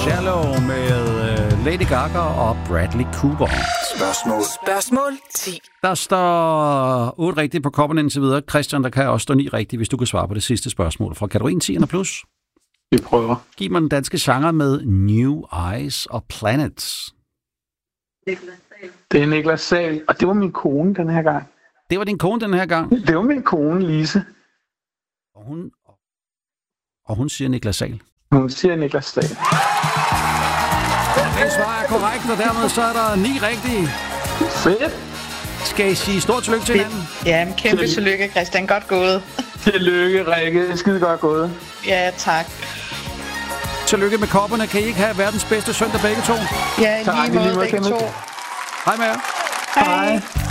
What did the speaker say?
Shallow med Lady Gaga og Bradley Cooper. Spørgsmål 10. Der står 8 rigtigt på koppen indtil videre. Christian, der kan også stå 9 rigtigt, hvis du kan svare på det sidste spørgsmål fra kategorien 10 og plus. Vi prøver. Giv mig den danske genre med New Eyes og Planets. Det er Niklas Sahl, og det var min kone den her gang. Det var din kone den her gang? Det var min kone, Lise. Og hun siger Niklas Sahl. Hun siger Niklas Sahl. Det svar er korrekt, og dermed så er der 9 rigtige. Fedt. Skal I sige stort tillykke til hinanden? Ja, kæmpe tillykke, Christian. Godt gået. Tillykke, Rikke. Skide godt gået. Ja, tak. Tillykke med kopperne. Kan I ikke have verdens bedste søndag begge to? Ja, i lige måde begge to. Hej med jer. Hej.